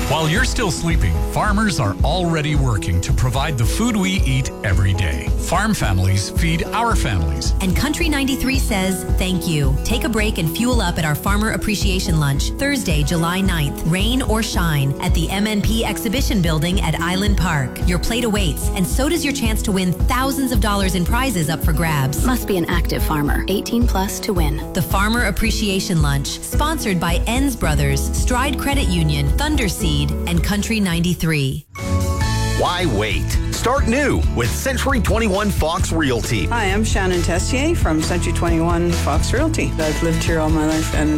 While you're still sleeping, farmers are already working to provide the food we eat every day. Farm families feed our families. And Country 93 says thank you. Take a break and fuel up at our Farmer Appreciation Lunch, Thursday, July 9th, rain or shine, at the MNP Exhibition Building at Island Park. Your plate awaits, and so does your chance to win thousands of dollars in prizes up for grabs. Must be an active farmer, 18 plus to win. The Farmer Appreciation Lunch, sponsored by Enns Brothers, Stride Credit Union, Thunder Seed, and Country 93. Why wait? Start new with Century 21 Fox Realty. Hi, I'm Shannon Tessier from Century 21 Fox Realty. I've lived here all my life and